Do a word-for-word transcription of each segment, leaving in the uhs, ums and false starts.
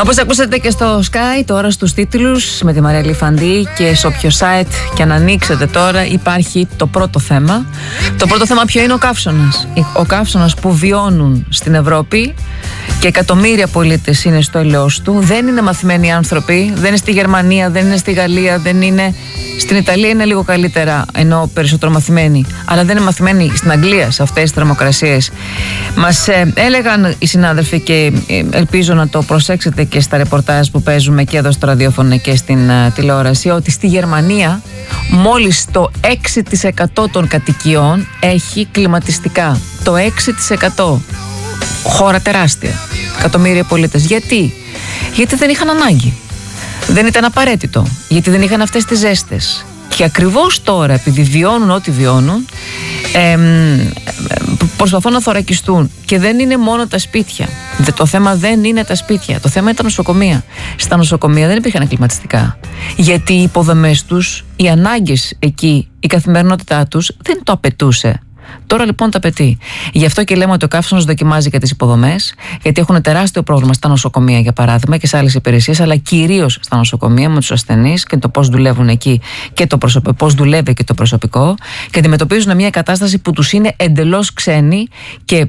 Όπως ακούσατε και στο Sky, τώρα στους τίτλους με τη Μαρία Λιφαντή, και σε όποιο site και αν ανοίξετε τώρα υπάρχει το πρώτο θέμα. Το πρώτο θέμα ποιο είναι? Ο καύσωνας. Ο καύσωνας που βιώνουν στην Ευρώπη και εκατομμύρια πολίτες είναι στο έλεος του. Δεν είναι μαθημένοι άνθρωποι, δεν είναι στη Γερμανία, δεν είναι στη Γαλλία, δεν είναι... Στην Ιταλία είναι λίγο καλύτερα, ενώ περισσότερο μαθημένοι, αλλά δεν είναι μαθημένοι στην Αγγλία σε αυτές τις θερμοκρασίες. Μας ε, έλεγαν οι συνάδελφοι, και ε, ελπίζω να το προσέξετε και στα ρεπορτάζ που παίζουμε και εδώ στο ραδιόφωνο και στην ε, τηλεόραση, ότι στη Γερμανία μόλις το έξι τοις εκατό των κατοικιών έχει κλιματιστικά. Το έξι τοις εκατό. Χώρα τεράστια. Εκατομμύρια πολίτες. Γιατί? Γιατί δεν είχαν ανάγκη. Δεν ήταν απαραίτητο, γιατί δεν είχαν αυτές τις ζέστες. Και ακριβώς τώρα, επειδή βιώνουν ό,τι βιώνουν, ε, προσπαθούν να θωρακιστούν. Και δεν είναι μόνο τα σπίτια. Το θέμα δεν είναι τα σπίτια. Το θέμα είναι τα νοσοκομεία. Στα νοσοκομεία δεν υπήρχαν κλιματιστικά. Γιατί οι υποδομές τους, οι ανάγκες εκεί, η καθημερινότητά τους δεν το απαιτούσε. Τώρα λοιπόν τα απαιτεί. Γι' αυτό και λέμε ότι ο καύσωνας δοκιμάζει και τις υποδομές, γιατί έχουν τεράστιο πρόβλημα στα νοσοκομεία, για παράδειγμα, και σε άλλες υπηρεσίες, αλλά κυρίως στα νοσοκομεία με τους ασθενείς και το πώς δουλεύουν εκεί και το προσωπικό, πώς δουλεύει και το προσωπικό, και αντιμετωπίζουν μια κατάσταση που τους είναι εντελώς ξένη και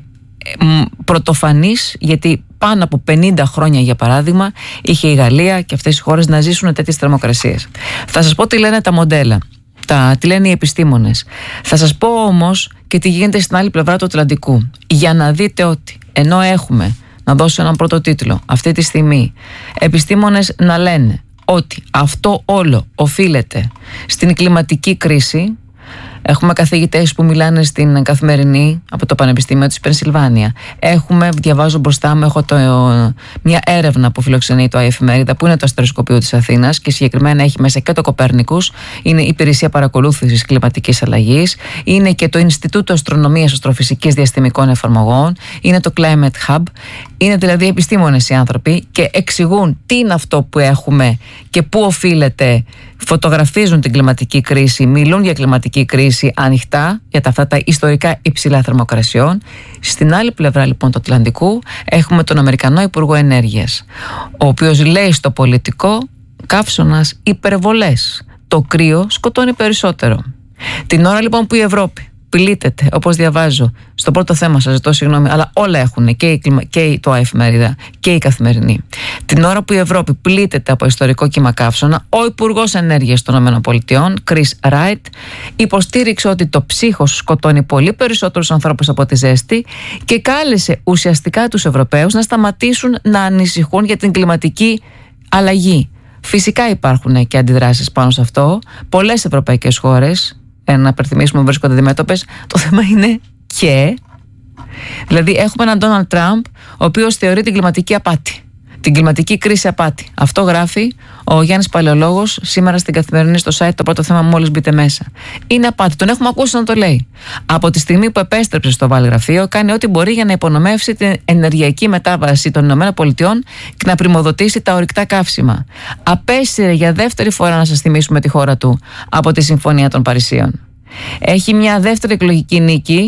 πρωτοφανής, γιατί πάνω από πενήντα χρόνια, για παράδειγμα, είχε η Γαλλία και αυτές οι χώρες να ζήσουν τέτοιες θερμοκρασίες. Θα σας πω τι λένε τα μοντέλα. Τα, τι λένε οι επιστήμονες. Θα σας πω όμως και τι γίνεται στην άλλη πλευρά του Ατλαντικού, για να δείτε ότι ενώ έχουμε, να δώσω έναν πρώτο τίτλο, αυτή τη στιγμή επιστήμονες να λένε ότι αυτό όλο οφείλεται στην κλιματική κρίση. Έχουμε καθηγητές που μιλάνε στην Καθημερινή από το Πανεπιστήμιο της Πενσιλβάνια. Έχουμε, διαβάζω μπροστά μου, έχω το, μια έρευνα που φιλοξενεί το Εφημερίδα, που είναι το αστεροσκοπείο της Αθήνας, και συγκεκριμένα έχει μέσα και το Κοπέρνικους, είναι η Υπηρεσία Παρακολούθησης Κλιματικής Αλλαγής, είναι και το Ινστιτούτο Αστρονομίας Αστροφυσικής Διαστημικών Εφαρμογών, είναι το Climate Hub. Είναι δηλαδή επιστήμονες οι άνθρωποι και εξηγούν τι είναι αυτό που έχουμε και πού οφείλεται. Φωτογραφίζουν την κλιματική κρίση, μιλούν για κλιματική κρίση ανοιχτά, για τα αυτά τα ιστορικά υψηλά θερμοκρασιών. Στην άλλη πλευρά λοιπόν του Ατλαντικού έχουμε τον Αμερικανό Υπουργό Ενέργειας, ο οποίος λέει στο πολιτικό καύσωνας υπερβολές. Το κρύο σκοτώνει περισσότερο. Την ώρα λοιπόν που η Ευρώπη πλήττεται, όπως διαβάζω στο πρώτο θέμα, σας ζητώ συγγνώμη, αλλά όλα έχουν, και, η, και το Εφημερίδα και η Καθημερινή. Την ώρα που η Ευρώπη πλήττεται από ιστορικό κύμα καύσωνα, ο Υπουργός Ενέργειας των ΗΠΑ, Chris Wright, υποστήριξε ότι το ψύχος σκοτώνει πολύ περισσότερους ανθρώπους από τη ζέστη και κάλεσε ουσιαστικά τους Ευρωπαίους να σταματήσουν να ανησυχούν για την κλιματική αλλαγή. Φυσικά υπάρχουν και αντιδράσεις πάνω σε αυτό. Πολλές ευρωπαϊκές χώρες, να υπενθυμίσουμε, βρίσκονται αντιμέτωπες. Το θέμα είναι και. Δηλαδή, έχουμε έναν Ντόναλντ Τραμπ, ο οποίος θεωρεί την κλιματική απάτη. Την κλιματική κρίση απάτη. Αυτό γράφει ο Γιάννης Παλαιολόγος σήμερα στην Καθημερινή, στο site, το πρώτο θέμα, μόλις μπείτε μέσα. Είναι απάτη. Τον έχουμε ακούσει να το λέει. Από τη στιγμή που επέστρεψε στο Oval Γραφείο, κάνει ό,τι μπορεί για να υπονομεύσει την ενεργειακή μετάβαση των ΗΠΑ και να πρημοδοτήσει τα ορυκτά καύσιμα. Απέσυρε για δεύτερη φορά, να σας θυμίσουμε, τη χώρα του από τη Συμφωνία των Παρισίων. Έχει μια δεύτερη εκλογική νίκη,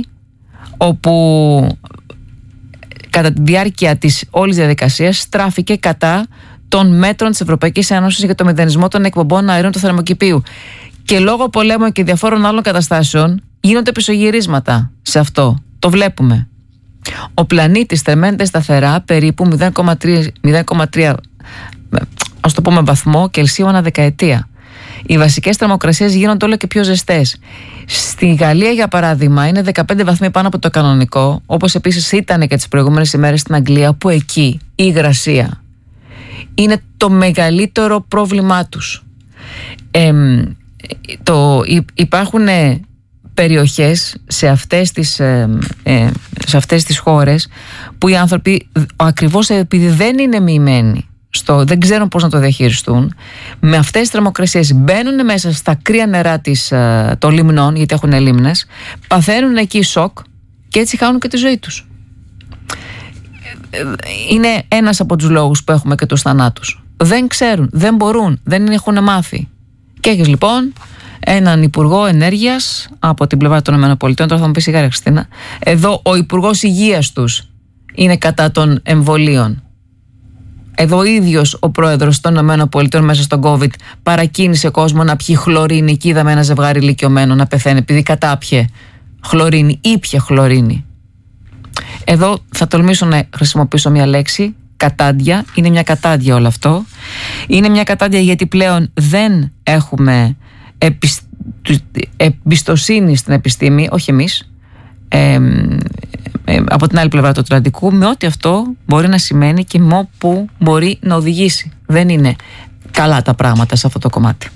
όπου κατά τη διάρκεια της όλης διαδικασίας στράφηκε κατά των μέτρων της Ευρωπαϊκής Ένωσης για το μηδενισμό των εκπομπών αερίων του θερμοκηπίου. Και λόγω πολέμου και διαφόρων άλλων καταστάσεων γίνονται πισωγυρίσματα σε αυτό. Το βλέπουμε. Ο πλανήτης θερμαίνεται σταθερά περίπου μηδέν κόμμα τρία ας το πούμε βαθμό Κελσίου ανά δεκαετία. Οι βασικές θερμοκρασίες γίνονται όλο και πιο ζεστές. Στη Γαλλία, για παράδειγμα, είναι δεκαπέντε βαθμοί πάνω από το κανονικό, όπως επίσης ήταν και τις προηγούμενες ημέρες στην Αγγλία, που εκεί η υγρασία είναι το μεγαλύτερο πρόβλημά τους. Ε, το, υπάρχουν περιοχές σε αυτές τις, ε, ε, σε αυτές τις χώρες που οι άνθρωποι, ακριβώς επειδή δεν είναι μοιημένοι, Στο, δεν ξέρουν πώς να το διαχειριστούν, με αυτές τις θερμοκρασίες μπαίνουν μέσα στα κρύα νερά της, των λιμνών, γιατί έχουν λίμνες, παθαίνουν εκεί σοκ και έτσι χάνουν και τη ζωή τους. Είναι ένας από τους λόγους που έχουμε και τους θανάτους. Δεν ξέρουν, δεν μπορούν, δεν έχουν μάθει. Και έχεις λοιπόν έναν Υπουργό Ενέργειας από την πλευρά των ΗΠΑ, τώρα θα μου πει σιγά, Χριστίνα, εδώ ο Υπουργός Υγείας τους είναι κατά των εμβολίων. Εδώ ο ίδιος ο πρόεδρος των ΗΠΑ μέσα στον COVID παρακίνησε κόσμο να πιει χλωρίνη και είδαμε ένα ζευγάρι ηλικιωμένο να πεθαίνει επειδή κατάπιε χλωρίνη, ήπια χλωρίνη. Εδώ θα τολμήσω να χρησιμοποιήσω μια λέξη, κατάντια. Είναι μια κατάντια όλο αυτό. Είναι μια κατάντια γιατί πλέον δεν έχουμε εμπιστοσύνη στην επιστήμη, όχι εμείς, ε, ε, από την άλλη πλευρά του Ατλαντικού, με ό,τι αυτό μπορεί να σημαίνει και με όπου μπορεί να οδηγήσει. Δεν είναι καλά τα πράγματα σε αυτό το κομμάτι.